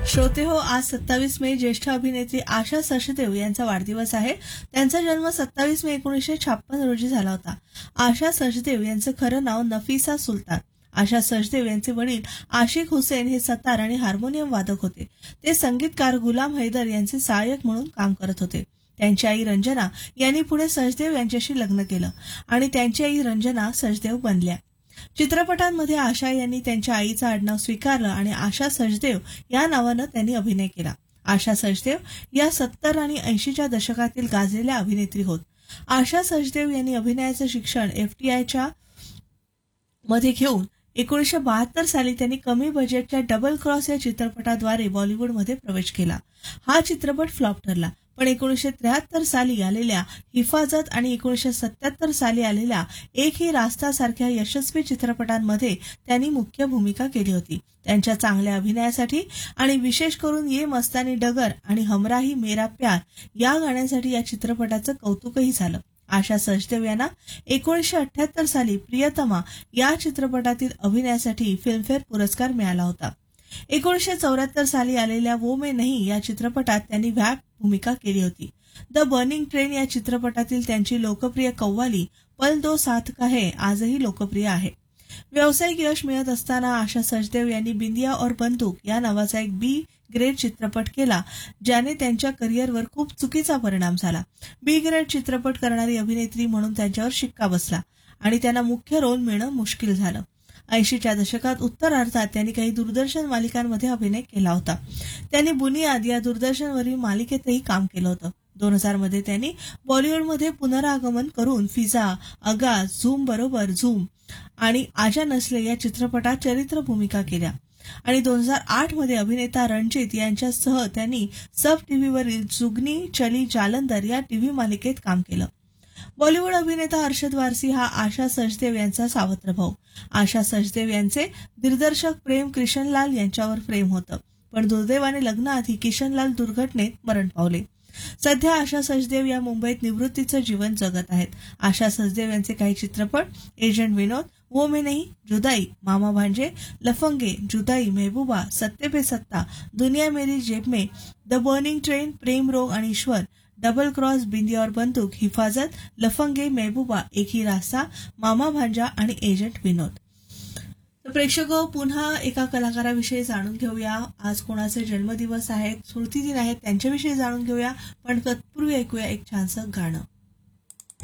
श्रोते हो, आज 27 मे ज्येष्ठ अभिनेत्री आशा सचदेव यांचा वाढदिवस आहे. त्यांचा जन्म 27 मे 1956 रोजी झाला होता. आशा सचदेव यांचं खरं नाव नफिसा सुलतान. आशा सचदेव यांचे वडील आशिक हुसेन हे सतार आणि हार्मोनियम वादक होते. ते संगीतकार गुलाम हैदर यांचे सहाय्यक म्हणून काम करत होते. त्यांची आई रंजना यांनी पुढे सचदेव यांच्याशी लग्न केलं आणि त्यांची आई रंजना सचदेव बनल्या. चित्रपटांमध्ये आशा यांनी त्यांच्या आईचं आडनाव स्वीकारलं आणि आशा सचदेव या नावानं त्यांनी अभिनय केला. आशा सचदेव या 70 आणि 80च्या दशकातील गाजलेल्या अभिनेत्री होत. आशा सचदेव यांनी अभिनयाचं शिक्षण FTIच्या मध्ये घेऊन 1972 साली त्यांनी कमी बजेटच्या डबल क्रॉस या चित्रपटाद्वारे बॉलिवूडमध्ये प्रवेश केला. हा चित्रपट फ्लॉप ठरला, पण 1973 साली आलेल्या हिफाजत आणि 1977 साली आलेल्या एक ही रास्ता सारख्या यशस्वी चित्रपटांमध्ये त्यांनी मुख्य भूमिका केली होती. त्यांच्या चांगल्या अभिनयासाठी आणि विशेष करून ये मस्तानी डगर आणि हमराही मेरा प्यार या गाण्यांसाठी या चित्रपटाचं कौतुकही झालं. आशा सचदेव यांना 1978 साली प्रियतमा या चित्रपटातील अभिनयासाठी फिल्मफेअर पुरस्कार मिळाला होता. 1974 साली आलेल्या वो मैं नहीं या चित्रपटात त्यांनी व्याप भूमिका केली होती. द बर्निंग ट्रेन या चित्रपटातील त्यांची लोकप्रिय कव्वाली पल दो साथ का है आजही लोकप्रिय आहे. व्यावसायिक यश मिळत असताना आशा सचदेव यांनी बिंदिया और बंदूक या नावाचा एक बी ग्रेड चित्रपट केला, ज्याने त्यांच्या करिअरवर खूप चुकीचा परिणाम झाला. बी ग्रेड चित्रपट करणारी अभिनेत्री म्हणून त्यांच्यावर शिक्का बसला आणि त्यांना मुख्य रोल मिळणं मुश्किल झालं. 80च्या दशकात उत्तरार्धात त्यांनी काही दूरदर्शन मालिकांमध्ये अभिनय केला होता. त्यांनी बुनियाद या दूरदर्शनवरील मालिकेतही काम केलं होतं. 2000 मध्ये त्यांनी बॉलिवूडमध्ये पुनरागमन करून फिजा, अगा, झूम बरोबर झूम आणि आजा नसले या चित्रपटात चरित्र भूमिका केल्या आणि 2008 मध्ये अभिनेता रणजित यांच्यासह त्यांनी सब टीव्हीवरील जुगनी चली जालंधर या टीव्ही मालिकेत काम केलं. बॉलिवूड अभिनेता अरशद वारसी हा आशा सचदेव यांचा सावत्र भाऊ. आशा सचदेव यांचे दिग्दर्शक प्रेम किशनलाल यांच्यावर प्रेम होतं, पण दुर्दैवाने लग्नाआधी किशनलाल दुर्घटनेत मरण पावले. सध्या आशा सचदेव या मुंबईत निवृत्तीचं जीवन जगत आहेत. आशा सचदेव यांचे काही चित्रपट एजंट विनोद, वो मैं नहीं, जुदाई, मामा भांजे, लफंगे, जुदाई, महबूबा, सत्ते पे सत्ता, दुनिया मेरी जेब में, द बर्निंग ट्रेन, प्रेम रोग आणि ईश्वर, डबल क्रॉस, बिंदिया और बंदूक, हिफाजत, लफंगे, महबूबा, एक ही रास्ता, मामा भांजा आणि एजंट विनोद. तर प्रेक्षक पुन्हा एका कलाकाराविषयी जाणून घेऊया. आज कोणाचे जन्मदिवस आहेत, स्मृतिदिन आहेत, त्यांच्याविषयी जाणून घेऊया, पण तत्पूर्वी ऐकूया एक छानसं गाणं.